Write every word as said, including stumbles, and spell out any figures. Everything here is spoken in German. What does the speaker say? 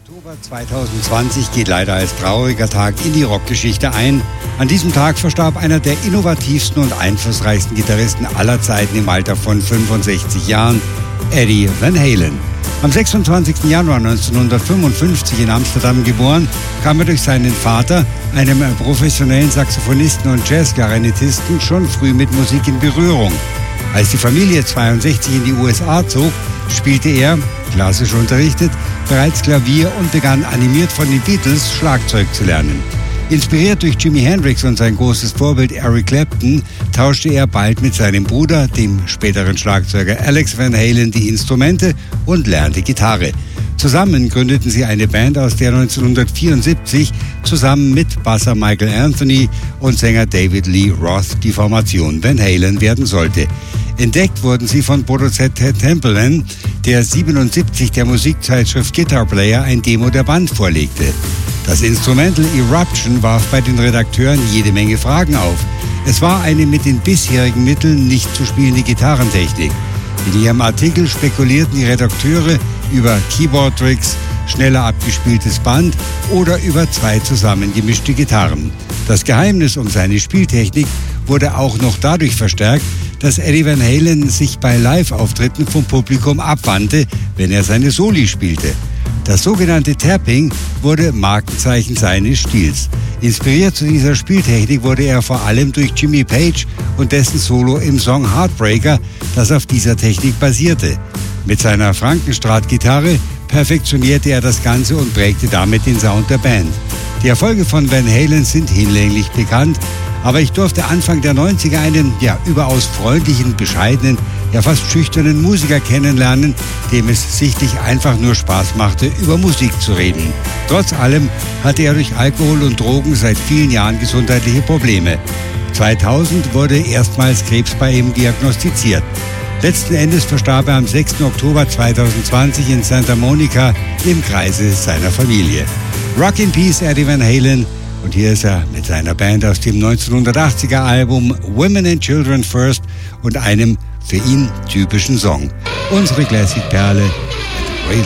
Oktober zweitausendzwanzig geht leider als trauriger Tag in die Rockgeschichte ein. An diesem Tag verstarb einer der innovativsten und einflussreichsten Gitarristen aller Zeiten im Alter von fünfundsechzig Jahren, Eddie Van Halen. Am sechsundzwanzigsten Januar neunzehnhundertfünfundfünfzig in Amsterdam geboren, kam er durch seinen Vater, einem professionellen Saxophonisten und Jazzklarinettisten, schon früh mit Musik in Berührung. Als die Familie zweiundsechzig in die U S A zog, spielte er, klassisch unterrichtet, bereits Klavier und begann animiert von den Beatles Schlagzeug zu lernen. Inspiriert durch Jimi Hendrix und sein großes Vorbild Eric Clapton, tauschte er bald mit seinem Bruder, dem späteren Schlagzeuger Alex Van Halen, die Instrumente und lernte Gitarre. Zusammen gründeten sie eine Band, aus der neunzehnhundertvierundsiebzig zusammen mit Basser Michael Anthony und Sänger David Lee Roth die Formation Van Halen werden sollte. Entdeckt wurden sie von Produzent Ted Templeman, der siebenundsiebzig der Musikzeitschrift Guitar Player ein Demo der Band vorlegte. Das Instrumental Eruption warf bei den Redakteuren jede Menge Fragen auf. Es war eine mit den bisherigen Mitteln nicht zu spielende Gitarrentechnik. In ihrem Artikel spekulierten die Redakteure über Keyboard-Tricks, schneller abgespieltes Band oder über zwei zusammengemischte Gitarren. Das Geheimnis um seine Spieltechnik wurde auch noch dadurch verstärkt, dass Eddie Van Halen sich bei Live-Auftritten vom Publikum abwandte, wenn er seine Soli spielte. Das sogenannte Tapping wurde Markenzeichen seines Stils. Inspiriert zu dieser Spieltechnik wurde er vor allem durch Jimmy Page und dessen Solo im Song Heartbreaker, das auf dieser Technik basierte. Mit seiner Frankenstrat-Gitarre perfektionierte er das Ganze und prägte damit den Sound der Band. Die Erfolge von Van Halen sind hinlänglich bekannt, aber ich durfte Anfang der neunziger einen, ja, überaus freundlichen, bescheidenen, ja fast schüchternen Musiker kennenlernen, dem es sichtlich einfach nur Spaß machte, über Musik zu reden. Trotz allem hatte er durch Alkohol und Drogen seit vielen Jahren gesundheitliche Probleme. zweitausend wurde erstmals Krebs bei ihm diagnostiziert. Letzten Endes verstarb er am sechsten Oktober zweitausendzwanzig in Santa Monica im Kreise seiner Familie. Rock in Peace, Eddie Van Halen. Und hier ist er mit seiner Band aus dem neunzehnhundertachtziger Album Women and Children First und einem für ihn typischen Song. Unsere Classic-Perle